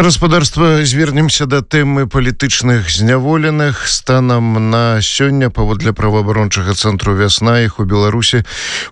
Гаспадарства, звернемся да тэмы палітычных зняволеных. Станам на сёння, паводле праваабарончага цэнтру «Вясна», іх у Беларусі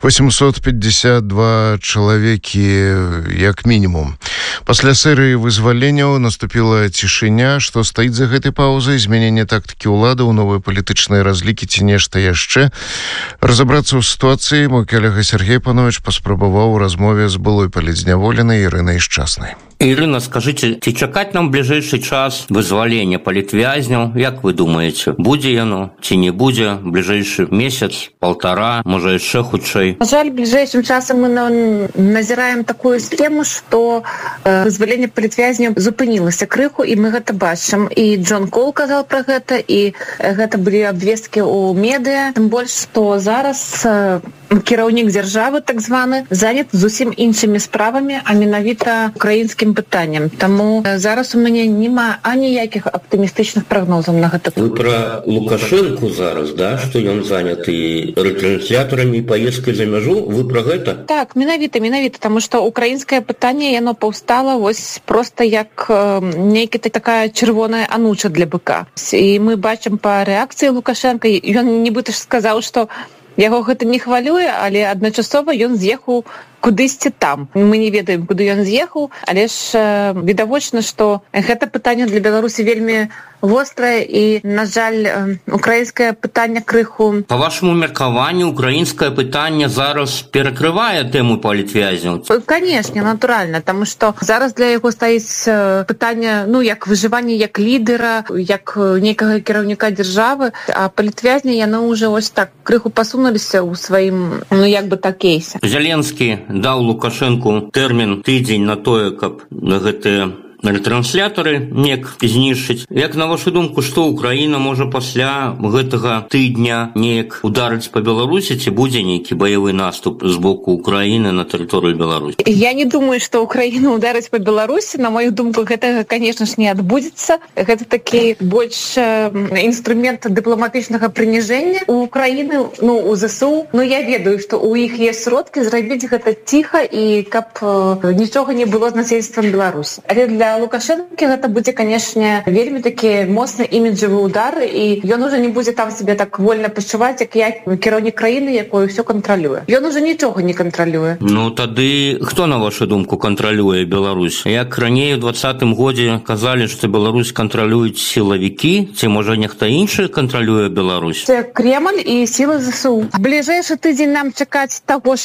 852 чалавекі, як мінімум. Пасля серыі вызваленняў наступіла цішыня. Што стаіць за гэтай паўзай? Змяненне тактыкі ўлады ў новыя палітычныя разлікі ці нешта яшчэ? Разабрацца ў сітуацыі мой калега Сергей Панович паспрабаваў у размове з былой палітзняволенай Ірынай Шчаснай. Ірына, скажыце, ці чакаць нам бліжэйшы час вызвалення палітвязняў? Як вы думаеце, будзе яно ці не будзе бліжэйшы месяц, паўтара, можа яшчэ хутчэй? На жаль, бліжэйшым часам мы назіраем такую схему, што вызваленне палітвязняў зупынілася крыху, і мы гэта бачым. І Джон Кол казаў пра гэта, і гэта былі абвесткі ў медыа. Тым больш, што зараз кіраўнік дзяржавы, так званы, занят зусім іншымі справамі, а менавіта украінскім пытанням. Таму зараз у мяне няма аніякіх аптымістычных прагнозаў на гэта. Вы пра Лукашэнку зараз, да? Што ён заняты рэтрансляторамі і паездкай за мяжу? Вы пра гэта? Так, менавіта, таму што украінскае пытанне, яно паўстала вось проста як нейкі такая чырвоная ануча для быка. І мы бачым па рэакцыі Лукашэнка, ён нібыта ж сказаў, што яго гэта не хвалюе, але адначасова ён з'ехаў кудысьці там. Мы не ведаем, куды ён з'ехаў, але ж відавочна, што гэта пытанне для Беларусі вельмі вострае, і, на жаль, украінскае пытанне крыху... Па вашаму меркаванню, украінскае пытанне зараз перакрывае тэму палітвязняў? Канешне, натуральна, таму што зараз для яго стаіць пытанне, як выжыванне як лідера, як нейкага кіраўніка дзяржавы, а палітвязні яны ўжо ось так крыху пасунуліся ў сваім, кейсе. Зеленскі даў Лукашэнку тэрмін тыдзень на тое, каб гэтыя рэтрансляторы неяк знішчыць. Як на вашу думку, што Украіна можа пасля гэтага тыдня неяк ударыць па Беларусі, ці будзе нейкі баявы наступ з боку Украіны на тэрыторыю Беларусі? Я не думаю, што Украіна ударыць па Беларусі. На мою думку, гэтага, конечно ж, не адбудзецца. Гэта такі больш інструмент дыпламатычнага прыніжэння у Украіны, у ЗСУ. Я ведаю, што ў іх ёсць сродкі зрабіць гэта ціха і каб нічога не было з насельніцтвам Беларусі. Але для Лукашэнкі гэта будзе, канешне, вельмі такі моцны іміджавы удар, і ён уже не будзе там себе так вольна пачуваць, як я, кіраўнік краіны, якой ўсё кантралюе. Ён уже нічога не кантралюе. Тады хто, на вашу думку, кантралюе Беларусь? Як раней у 2020 годзе казалі, што Беларусь кантралююць сілавікі, ці можа нехта іншы кантралюе Беларусь? Це Кремль і сілы ЗСУ. Бліжэйшы тыдзень нам чакаць таго,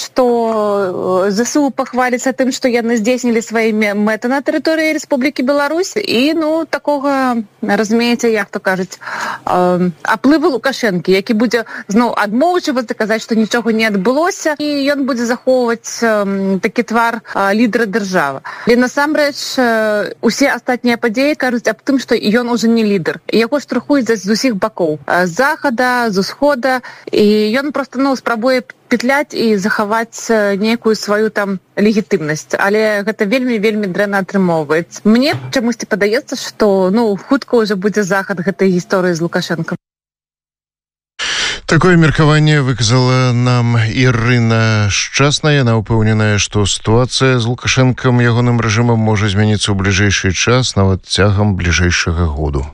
што ЗСУ пахваліцца тым, што яны здзейснілі свае мэты на тэрыторыі Рэспублікі Беларусь, і, такога, разумееце, як то кажуць, аплыву Лукашэнкі, які будзе зноў адмоўчвацца, казаць, што нічога не адбылося, і ён будзе захоўваць такі твар лідера дзяржавы. Але насамрэч усе астатнія падзеі кажуць аб тым, што ён уже не лідар. Яго штрыхуюць з усіх бакоў. З захада, з усхода, і ён проста, спрабуе петляць і захаваць нейкую сваю там легітымнасць. Але гэта вельмі дрэнна атрымоўваецца. Мне чамусьці падаецца, што хутка ўжо будзе захад гэтай гісторыі з Лукашэнкам. Такое меркаванне выказала нам Ірына Шчасная. Яна ўпэўненая, што сітуацыя з Лукашэнкам, ягоным рэжымам можа змяніцца ў бліжэйшы час, нават цягам бліжэйшага году.